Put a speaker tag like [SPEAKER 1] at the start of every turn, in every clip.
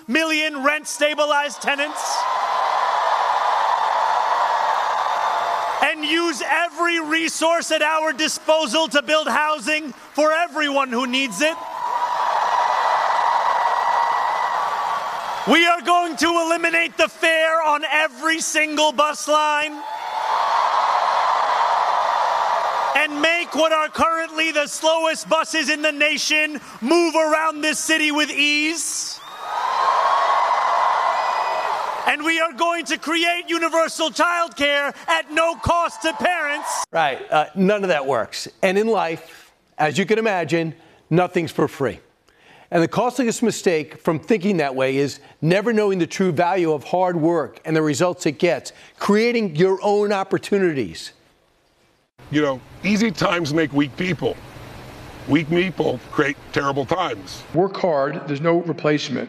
[SPEAKER 1] million rent-stabilized tenants, and use every resource at our disposal to build housing for everyone who needs it. We are going to eliminate the fare on every single bus line and make what are currently the slowest buses in the nation move around this city with ease. And we are going to create universal child care at no cost to parents.
[SPEAKER 2] Right. None of that works. And in life, as you can imagine, nothing's for free. And the costliest mistake from thinking that way is never knowing the true value of hard work and the results it gets, creating your own opportunities.
[SPEAKER 3] You know, easy times make weak people. Weak people create terrible times.
[SPEAKER 4] Work hard. There's no replacement.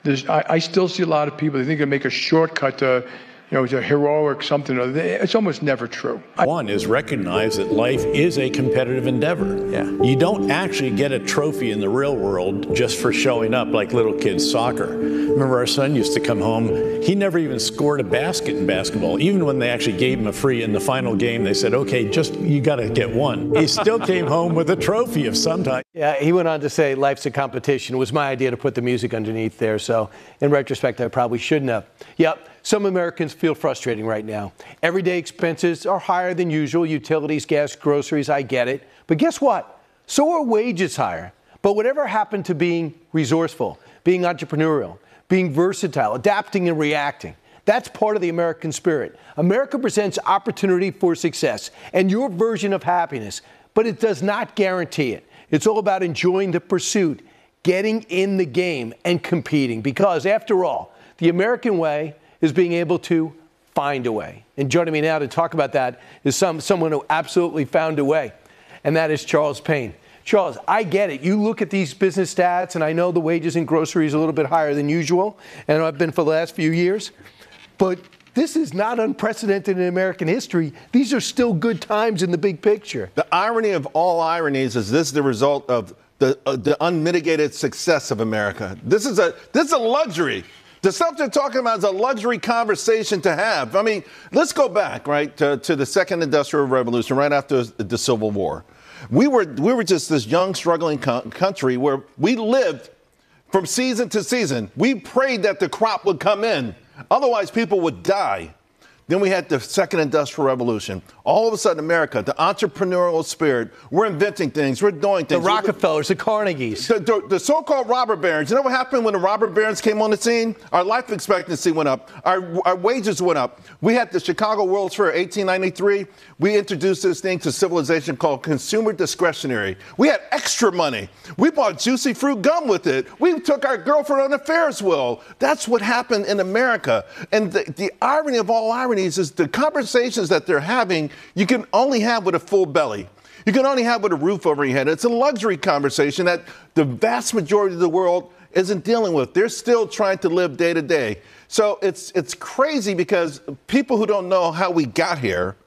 [SPEAKER 4] I still see a lot of people, they think they make a shortcut to, to heroic something. It's almost never true.
[SPEAKER 5] One is recognize that life is a competitive endeavor.
[SPEAKER 2] Yeah.
[SPEAKER 5] You don't actually get a trophy in the real world just for showing up like little kids soccer. Remember our son used to come home, he never even scored a basket in basketball. Even when they actually gave him a free in the final game, they said, okay, you got to get one. He still came home with a trophy of some type.
[SPEAKER 2] Yeah, he went on to say life's a competition. It was my idea to put the music underneath there. So in retrospect, I probably shouldn't have. Yep. Some Americans feel frustrating right now. Everyday expenses are higher than usual. Utilities, gas, groceries, I get it. But guess what? So are wages higher. But whatever happened to being resourceful, being entrepreneurial, being versatile, adapting and reacting? That's part of the American spirit. America presents opportunity for success and your version of happiness, but it does not guarantee it. It's all about enjoying the pursuit, getting in the game and competing. Because after all, the American way is being able to find a way. And joining me now to talk about that is someone who absolutely found a way, and that is Charles Payne. Charles, I get it. You look at these business stats, and I know the wages in groceries are a little bit higher than usual, and I've been for the last few years, but this is not unprecedented in American history. These are still good times in the big picture.
[SPEAKER 6] The irony of all ironies is this is the result of the unmitigated success of America. This is a luxury. The stuff they're talking about is a luxury conversation to have. I mean, let's go back, right, to the Second Industrial Revolution, right after the Civil War. We were just this young, struggling country where we lived from season to season. We prayed that the crop would come in. Otherwise, people would die. Then we had the Second Industrial Revolution. All of a sudden, America, the entrepreneurial spirit, we're inventing things, we're doing things.
[SPEAKER 2] The Rockefellers, the Carnegies.
[SPEAKER 6] The so-called robber barons. You know what happened when the robber barons came on the scene? Our life expectancy went up. Our wages went up. We had the Chicago World's Fair, 1893. We introduced this thing to civilization called consumer discretionary. We had extra money. We bought juicy fruit gum with it. We took our girlfriend on a Ferris wheel. That's what happened in America. And the irony of all ironies is the conversations that they're having, you can only have with a full belly. You can only have with a roof over your head. It's a luxury conversation that the vast majority of the world isn't dealing with. They're still trying to live day to day. So it's crazy because people who don't know how we got here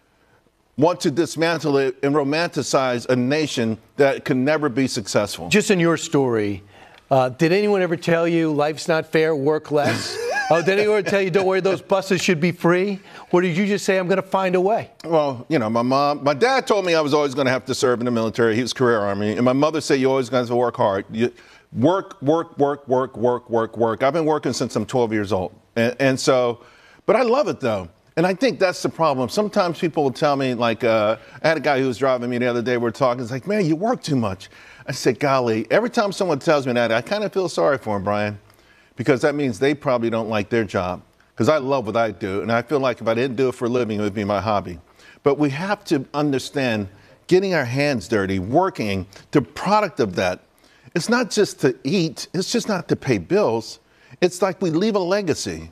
[SPEAKER 6] want to dismantle it and romanticize a nation that can never be successful.
[SPEAKER 2] Just in your story, did anyone ever tell you life's not fair, work less? Did anyone tell you, don't worry, those buses should be free? Or did you just say, I'm going to find a way?
[SPEAKER 6] Well, my dad told me I was always going to have to serve in the military. He was career Army. And my mother said, you always got to work hard. Work. I've been working since I'm 12 years old. And so, but I love it, though. And I think that's the problem. Sometimes people will tell me, like, I had a guy who was driving me the other day. We were talking. He's like, man, you work too much. I said, golly, every time someone tells me that, I kind of feel sorry for him, Brian. Because that means they probably don't like their job. Because I love what I do. And I feel like if I didn't do it for a living, it would be my hobby. But we have to understand getting our hands dirty, working, the product of that. It's not just to eat. It's just not to pay bills. It's like we leave a legacy.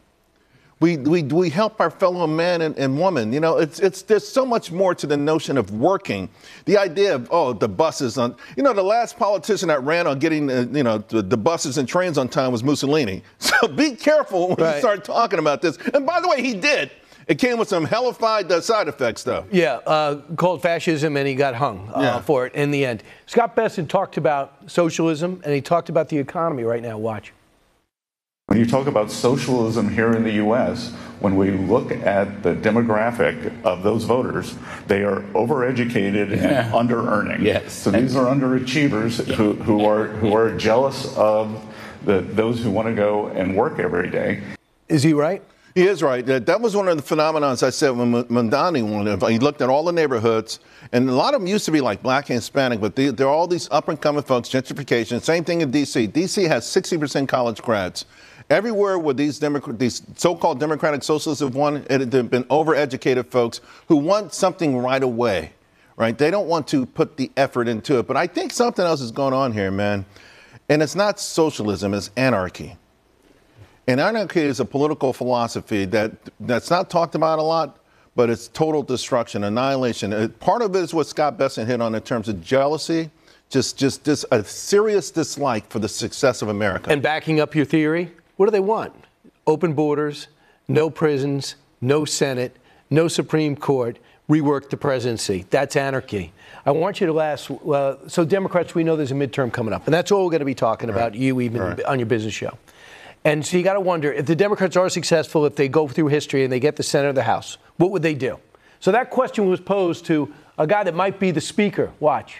[SPEAKER 6] We help our fellow man and woman. You know, there's so much more to the notion of working. The idea of, the buses on, the last politician that ran on getting, the buses and trains on time was Mussolini. So be careful when you start talking about this. And by the way, he did. It came with some hellified side effects, though.
[SPEAKER 2] Yeah, called fascism, and he got hung for it in the end. Scott Bessent talked about socialism, and he talked about the economy right now. Watch.
[SPEAKER 7] When you talk about socialism here in the U.S., when we look at the demographic of those voters, they are overeducated and under-earning.
[SPEAKER 8] Yes.
[SPEAKER 7] So these are underachievers who are jealous of those who want to go and work every day.
[SPEAKER 2] Is he right?
[SPEAKER 6] He is right. That was one of the phenomenons I said when Mamdani won. He looked at all the neighborhoods, and a lot of them used to be like black and Hispanic, but there are all these up-and-coming folks, gentrification. Same thing in D.C. D.C. has 60% college grads. Everywhere where these so-called democratic socialists have won, they've been overeducated folks who want something right away, right? They don't want to put the effort into it. But I think something else is going on here, man. And it's not socialism, it's anarchy. And anarchy is a political philosophy that's not talked about a lot, but it's total destruction, annihilation. Part of it is what Scott Bessent hit on in terms of jealousy, just a serious dislike for the success of America.
[SPEAKER 2] And backing up your theory, what do they want? Open borders, no prisons, no Senate, no Supreme Court, rework the presidency. That's anarchy. I want you to ask, so Democrats, we know there's a midterm coming up, and that's all we're going to be talking about, you even on your business show. And so you got to wonder, if the Democrats are successful, if they go through history and they get the Senate or the House, what would they do? So that question was posed to a guy that might be the speaker. Watch.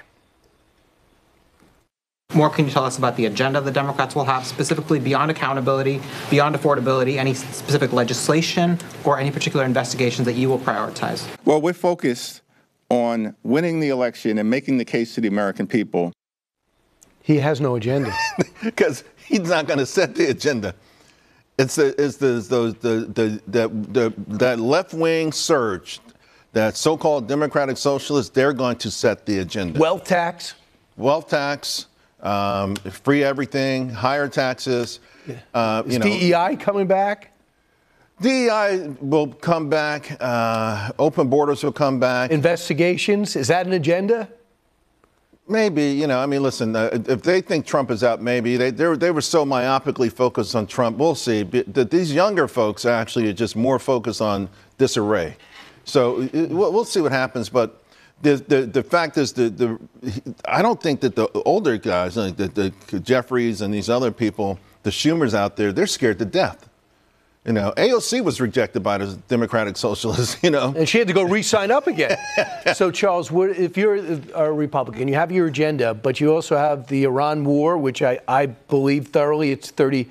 [SPEAKER 9] More can you tell us about the agenda the Democrats will have, specifically beyond accountability, beyond affordability, any specific legislation or any particular investigations that you will prioritize?
[SPEAKER 10] Well, we're focused on winning the election and making the case to the American people.
[SPEAKER 2] He has no agenda.
[SPEAKER 6] Because he's not going to set the agenda. It's that left-wing surge, that so-called democratic socialists, they're going to set the agenda.
[SPEAKER 2] Wealth tax.
[SPEAKER 6] Free everything, higher taxes.
[SPEAKER 2] Is DEI coming back?
[SPEAKER 6] DEI will come back. Open borders will come back.
[SPEAKER 2] Investigations, is that an agenda?
[SPEAKER 6] Maybe, listen, if they think Trump is out, maybe. They were so myopically focused on Trump. We'll see. But these younger folks actually are just more focused on disarray. So we'll see what happens. But the fact is, I don't think that the older guys, like the Jeffries and these other people, the Schumers out there, they're scared to death. AOC was rejected by the Democratic Socialists,
[SPEAKER 2] And she had to go re-sign up again. So, Charles, if you're a Republican, you have your agenda, but you also have the Iran war, which I believe thoroughly it's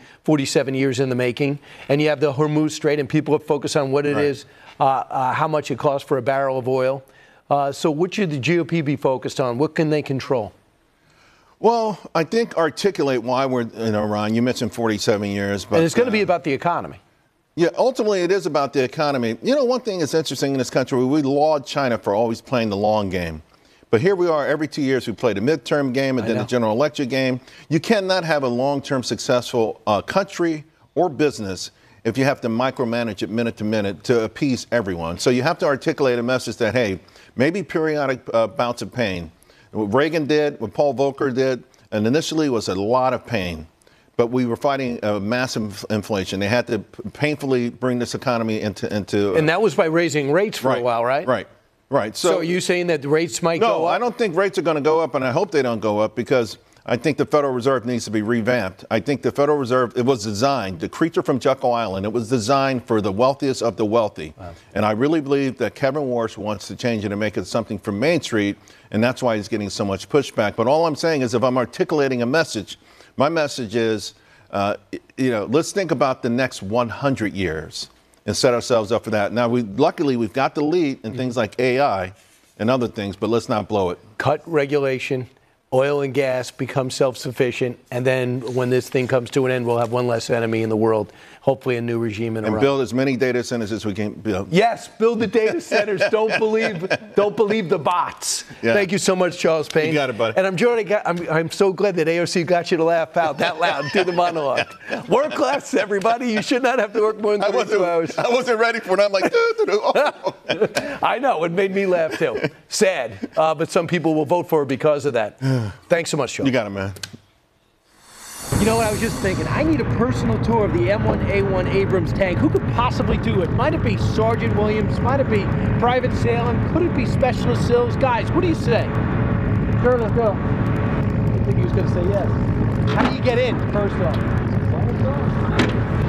[SPEAKER 2] 47 years in the making, and you have the Hormuz Strait, and people have focused on what it is, how much it costs for a barrel of oil. So what should the GOP be focused on? What can they control?
[SPEAKER 6] Well, I think articulate why we're in Iran. You mentioned 47 years. But,
[SPEAKER 2] and it's going to be about the economy.
[SPEAKER 6] Yeah, ultimately it is about the economy. One thing that's interesting in this country, we laud China for always playing the long game. But here we are, every 2 years we play the midterm game and then the general election game. You cannot have a long-term successful country or business if you have to micromanage it minute to minute to appease everyone. So you have to articulate a message that, hey, maybe periodic bouts of pain. What Reagan did, what Paul Volcker did, and initially was a lot of pain. But we were fighting massive inflation. They had to painfully bring this economy into
[SPEAKER 2] and that was by raising rates for a while, right?
[SPEAKER 6] Right.
[SPEAKER 2] So are you saying that the rates might go up?
[SPEAKER 6] No, I don't think rates are going to go up, and I hope they don't go up because I think the Federal Reserve needs to be revamped. I think the Federal Reserve, it was designed, the creature from Jekyll Island, it was designed for the wealthiest of the wealthy. Wow. And I really believe that Kevin Warsh wants to change it and make it something for Main Street, and that's why he's getting so much pushback. But all I'm saying is if I'm articulating a message, my message is, let's think about the next 100 years and set ourselves up for that. Now, luckily, we've got the lead in things like AI and other things, but let's not blow it.
[SPEAKER 2] Cut regulation, oil and gas become self-sufficient, and then when this thing comes to an end, we'll have one less enemy in the world, hopefully a new regime in Iran.
[SPEAKER 6] And build as many data centers as we can build.
[SPEAKER 2] Yes, build the data centers. Don't believe the bots. Yeah. Thank you so much, Charles Payne.
[SPEAKER 6] You got it, buddy.
[SPEAKER 2] And I'm so glad that AOC got you to laugh out that loud through the monologue. Work less, everybody. You should not have to work more than 32 hours.
[SPEAKER 6] I wasn't ready for it. I'm like,
[SPEAKER 2] I know. It made me laugh, too. Sad. But some people will vote for her because of that. Thanks so much, Charles.
[SPEAKER 6] You got it, man.
[SPEAKER 11] You know what, I was just thinking, I need a personal tour of the M1A1 Abrams tank. Who could possibly do it? Might it be Sergeant Williams? Might it be Private Salem? Could it be Specialist Sills? Guys, what do you say? Sure, let's go. I think he was going to say yes. How do you get in, first off?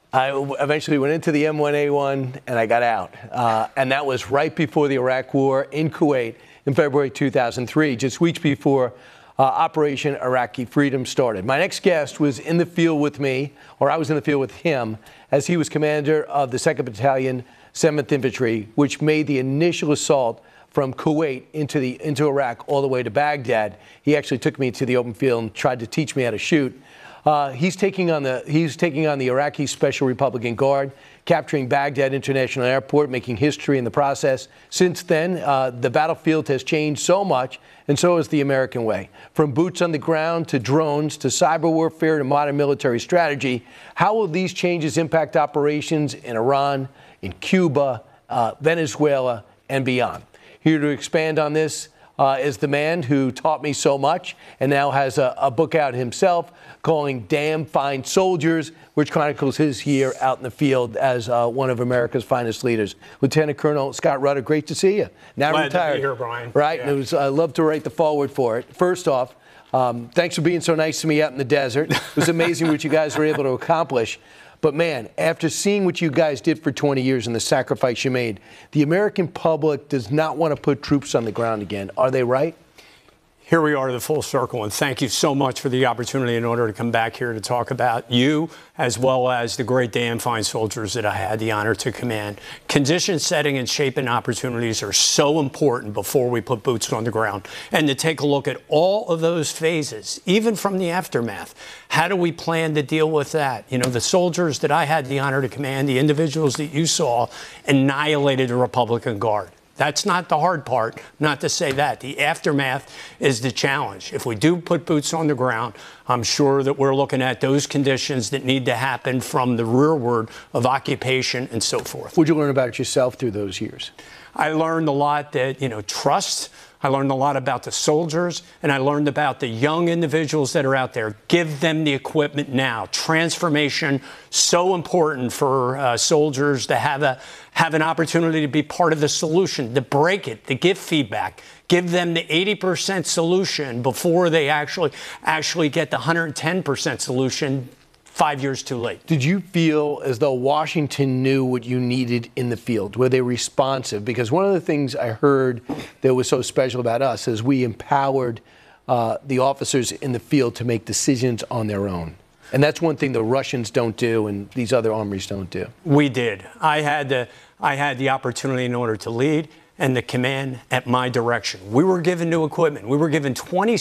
[SPEAKER 2] I eventually went into the M1A1 and I got out. And that was right before the Iraq War in Kuwait in February 2003, just weeks before Operation Iraqi Freedom started. My next guest was in the field with me, or I was in the field with him, as he was commander of the 2nd Battalion, 7th Infantry, which made the initial assault from Kuwait into Iraq all the way to Baghdad. He actually took me to the open field and tried to teach me how to shoot. He's taking on the Iraqi Special Republican Guard, capturing Baghdad International Airport, making history in the process. Since then, the battlefield has changed so much, and so has the American way. From boots on the ground to drones to cyber warfare to modern military strategy, how will these changes impact operations in Iran, in Cuba, Venezuela, and beyond? Here to expand on this is the man who taught me so much and now has a book out himself calling Damn Fine Soldiers, which chronicles his year out in the field as one of America's finest leaders. Lieutenant Colonel Scott Rudder, great to see you. Now
[SPEAKER 8] Glad
[SPEAKER 2] retired.
[SPEAKER 8] to be here, Brian.
[SPEAKER 2] Right,
[SPEAKER 8] Yeah.
[SPEAKER 2] and I love to write the foreword for it. First off, thanks for being so nice to me out in the desert. It was amazing what you guys were able to accomplish. But man, after seeing what you guys did for 20 years and the sacrifice you made, the American public does not want to put troops on the ground again. Are they right?
[SPEAKER 8] Here we are, the full circle, and thank you so much for the opportunity in order to come back here to talk about you, as well as the great damn fine soldiers that I had the honor to command. Condition setting and shaping opportunities are so important before we put boots on the ground. And to take a look at all of those phases, even from the aftermath, how do we plan to deal with that? You know, the soldiers that I had the honor to command, the individuals that you saw, annihilated the Republican Guard. That's not the hard part, not to say that. The aftermath is the challenge. If we do put boots on the ground, I'm sure that we're looking at those conditions that need to happen from the rearward of occupation and so forth.
[SPEAKER 2] What did you learn about yourself through those years?
[SPEAKER 8] I learned a lot that, trust. I learned a lot about the soldiers, and I learned about the young individuals that are out there. Give them the equipment now. Transformation, so important for soldiers to have an opportunity to be part of the solution, to break it, to give feedback. Give them the 80% solution before they actually get the 110% solution 5 years too late.
[SPEAKER 2] Did you feel as though Washington knew what you needed in the field? Were they responsive? Because one of the things I heard that was so special about us is we empowered the officers in the field to make decisions on their own. And that's one thing the Russians don't do and these other armies don't do.
[SPEAKER 8] We did. I had the opportunity in order to lead and the command at my direction. We were given new equipment. We were given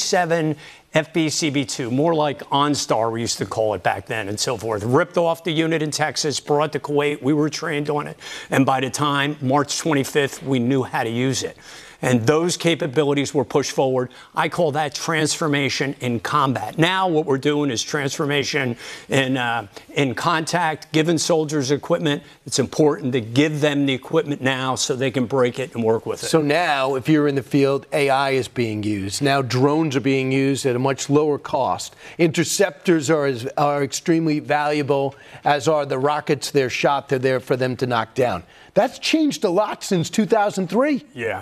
[SPEAKER 8] 27 FBCB2, more like OnStar, we used to call it back then, and so forth. Ripped off the unit in Texas, brought to Kuwait. We were trained on it. And by the time March 25th, we knew how to use it. And those capabilities were pushed forward. I call that transformation in combat. Now what we're doing is transformation in contact, giving soldiers equipment. It's important to give them the equipment now so they can break it and work with it.
[SPEAKER 2] So now, if you're in the field, AI is being used. Now drones are being used at a much lower cost. Interceptors are extremely valuable, as are the rockets they're shot. They're there for them to knock down. That's changed a lot since 2003.
[SPEAKER 8] Yeah.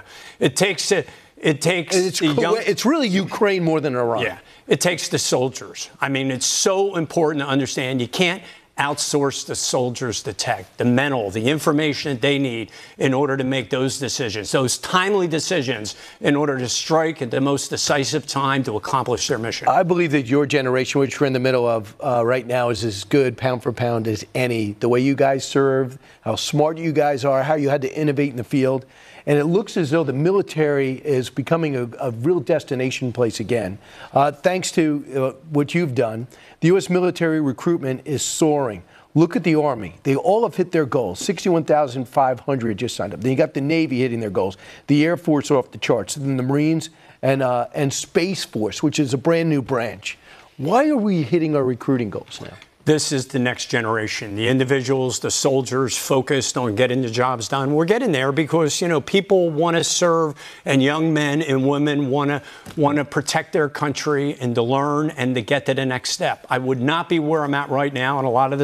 [SPEAKER 8] It's
[SPEAKER 2] really Ukraine more than Iran.
[SPEAKER 8] Yeah. It takes the soldiers. I mean, it's so important to understand you can't outsource the soldiers the tech, the mental, the information that they need in order to make those decisions, those timely decisions in order to strike at the most decisive time to accomplish their mission.
[SPEAKER 2] I believe that your generation, which we're in the middle of right now, is as good pound for pound as any. The way you guys serve, how smart you guys are, how you had to innovate in the field. And it looks as though the military is becoming a real destination place again. Thanks to what you've done, the U.S. military recruitment is soaring. Look at the Army. They all have hit their goals. 61,500 just signed up. Then you got the Navy hitting their goals. The Air Force off the charts. Then the Marines and Space Force, which is a brand new branch. Why are we hitting our recruiting goals now?
[SPEAKER 8] This is the next generation. The individuals, the soldiers focused on getting the jobs done. We're getting there because, people want to serve, and young men and women want to protect their country and to learn and to get to the next step. I would not be where I'm at right now, and a lot of the